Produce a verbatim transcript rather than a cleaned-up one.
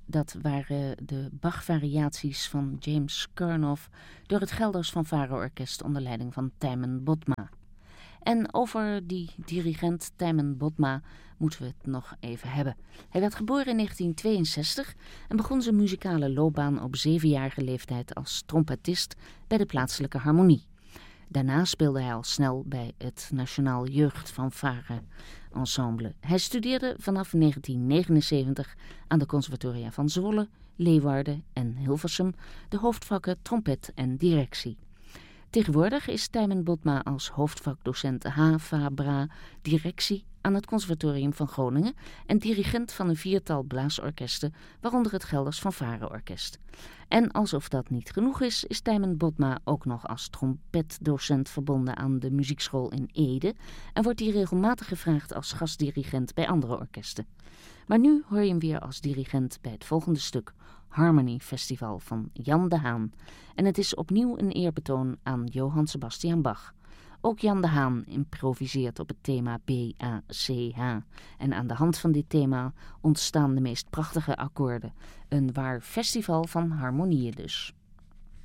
Dat waren de Bach-variaties van James Kernoff door het Gelders Fanfare-orkest onder leiding van Tijmen Botma. En over die dirigent Tijmen Botma moeten we het nog even hebben. Hij werd geboren in negentien tweeënzestig en begon zijn muzikale loopbaan op zevenjarige leeftijd als trompetist bij de plaatselijke harmonie. Daarna speelde hij al snel bij het Nationaal Jeugdfanfare Ensemble. Hij studeerde vanaf negentien negenenzeventig aan de conservatoria van Zwolle, Leeuwarden en Hilversum de hoofdvakken trompet en directie. Tegenwoordig is Tijmen Botma als hoofdvakdocent H. Fabra directie aan het Conservatorium van Groningen en dirigent van een viertal blaasorkesten, waaronder het Gelders Fanfare-orkest. En alsof dat niet genoeg is, is Tijmen Botma ook nog als trompetdocent verbonden aan de muziekschool in Ede en wordt hij regelmatig gevraagd als gastdirigent bij andere orkesten. Maar nu hoor je hem weer als dirigent bij het volgende stuk, Harmony Festival van Jan de Haan. En het is opnieuw een eerbetoon aan Johann Sebastian Bach. Ook Jan de Haan improviseert op het thema B A C H. En aan de hand van dit thema ontstaan de meest prachtige akkoorden. Een waar festival van harmonieën dus.